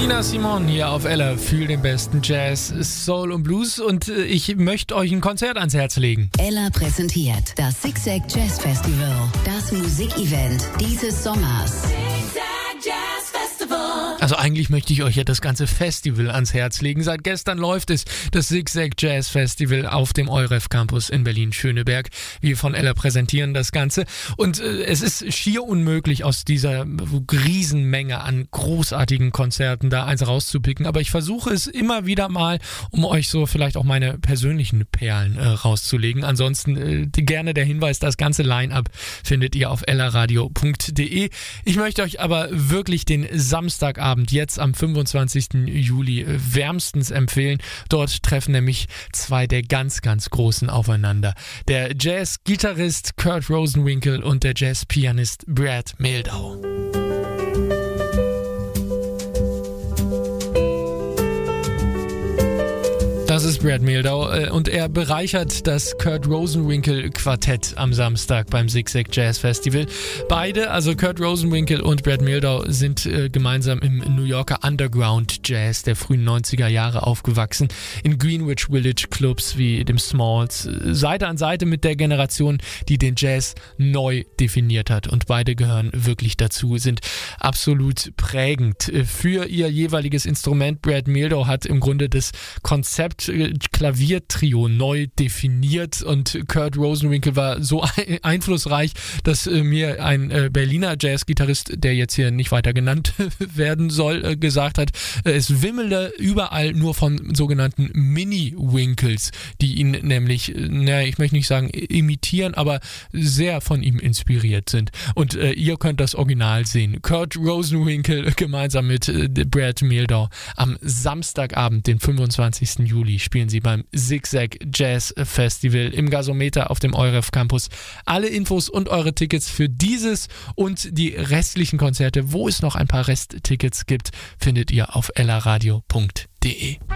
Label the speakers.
Speaker 1: Nina Simone hier auf Ella, fühl den besten Jazz, Soul und Blues und ich möchte euch ein Konzert ans Herz legen.
Speaker 2: Ella präsentiert das Zigzag Jazz Festival, das Musikevent dieses Sommers.
Speaker 1: Also eigentlich möchte ich euch ja das ganze Festival ans Herz legen. Seit gestern läuft es, das Zigzag Jazz Festival auf dem EUREF Campus in Berlin-Schöneberg. Wir von Ella präsentieren das Ganze und es ist schier unmöglich, aus dieser Riesenmenge an großartigen Konzerten da eins rauszupicken. Aber ich versuche es immer wieder mal, um euch so vielleicht auch meine persönlichen Perlen rauszulegen. Ansonsten gerne der Hinweis, das ganze Line-Up findet ihr auf ellaradio.de. Ich möchte euch aber wirklich den Samstagabend jetzt am 25. Juli wärmstens empfehlen. Dort treffen nämlich zwei der ganz, ganz Großen aufeinander. Der Jazz-Gitarrist Kurt Rosenwinkel und der Jazz-Pianist Brad Mehldau. Das ist Brad Mehldau und er bereichert das Kurt Rosenwinkel Quartett am Samstag beim Zigzag Jazz Festival. Beide, also Kurt Rosenwinkel und Brad Mehldau, sind gemeinsam im New Yorker Underground Jazz der frühen 90er Jahre aufgewachsen, in Greenwich Village Clubs wie dem Smalls, Seite an Seite mit der Generation, die den Jazz neu definiert hat, und beide gehören wirklich dazu, sind absolut prägend für ihr jeweiliges Instrument. Brad Mehldau hat im Grunde das Konzept Klaviertrio neu definiert und Kurt Rosenwinkel war so einflussreich, dass mir ein Berliner Jazzgitarrist, der jetzt hier nicht weiter genannt werden soll, gesagt hat, es wimmele überall nur von sogenannten Mini-Winkels, die ihn nämlich, ich möchte nicht sagen imitieren, aber sehr von ihm inspiriert sind. Und ihr könnt das Original sehen. Kurt Rosenwinkel gemeinsam mit Brad Mehldau am Samstagabend, den 25. Juli, spielen sie beim Zigzag Jazz Festival im Gasometer auf dem EUREF Campus. Alle Infos und eure Tickets für dieses und die restlichen Konzerte, wo es noch ein paar Resttickets gibt, findet ihr auf ellaradio.de.